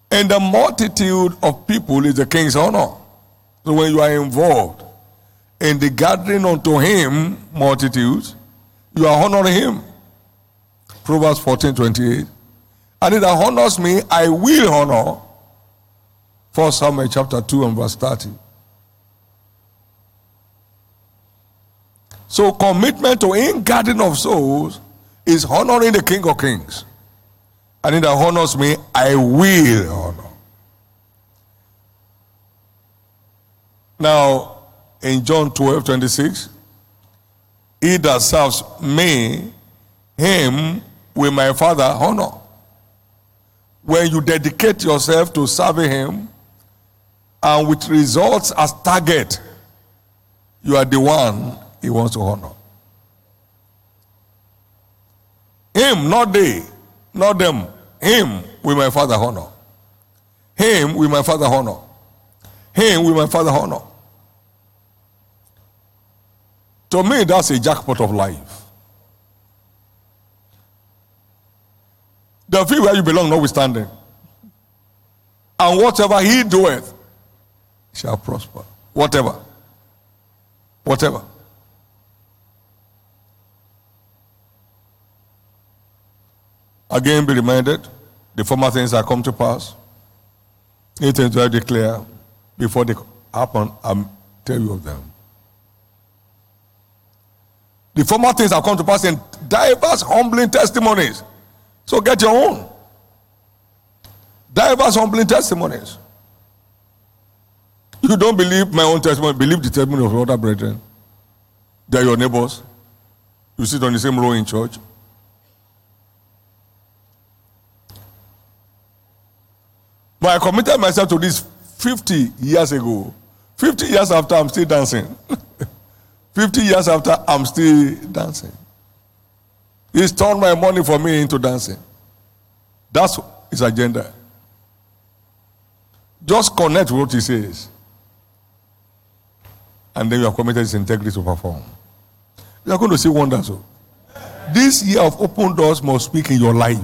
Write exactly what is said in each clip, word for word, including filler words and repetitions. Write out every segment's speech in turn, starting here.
And the multitude of people is the king's honor. So when you are involved in the gathering unto him multitudes, you are honoring him. Proverbs fourteen twenty-eight. And he that honors me, I will honor. First Samuel chapter two and verse thirty. So commitment to in-gathering of souls is honoring the King of Kings. And he that honors me, I will honor. Now, in John twelve twenty-six, he that serves me, him will my Father honor. When you dedicate yourself to serving him, and with results as target, you are the one he wants to honor. Him, not they, not them. Him will my Father honor. Him will my Father honor. Him will my Father honor. To me, that's a jackpot of life. The field where you belong notwithstanding. And whatever he doeth shall prosper. Whatever. Whatever. Again, be reminded, the former things that come to pass, it things I declare before they happen, I'll tell you of them. The former things have come to pass in diverse humbling testimonies. So get your own. Diverse humbling testimonies. You don't believe my own testimony, believe the testimony of other brethren. They are your neighbors. You sit on the same row in church. But I committed myself to this fifty years ago. fifty years after, I'm still dancing. fifty years after, I'm still dancing. He's turned my money for me into dancing. That's his agenda. Just connect with what he says. And then you have committed his integrity to perform. You are going to see wonders. This year of open doors must speak in your life.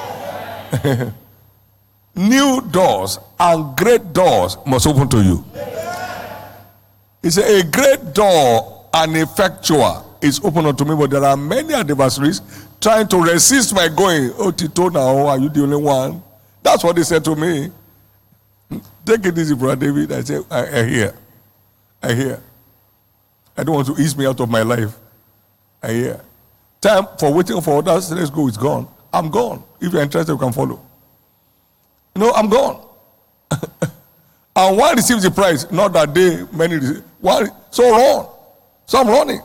New doors and great doors must open to you. He said, a great door and effectual is open unto me, but there are many adversaries trying to resist my going. Oh, Tito, now are you the only one? That's what they said to me. Take it easy, Brother David. I said, I, I hear. I hear. I don't want to ease me out of my life. I hear. Time for waiting for others, let's go, it's gone. I'm gone. If you're interested, you can follow. No, I'm gone. And one receives the prize, not that they, many receive. One, so run. So I'm running.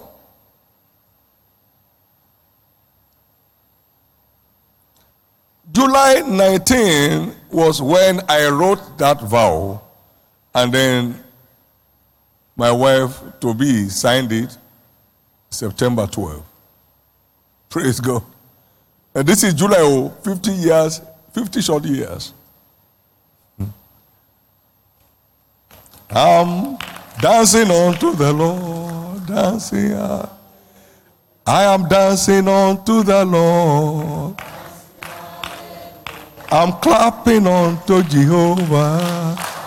July nineteenth was when I wrote that vow, and then my wife, to be, signed it September twelfth. Praise God. And this is July, oh, fifty years, fifty short years. I'm dancing unto the Lord, dancing. I am dancing unto the Lord. I'm clapping unto Jehovah.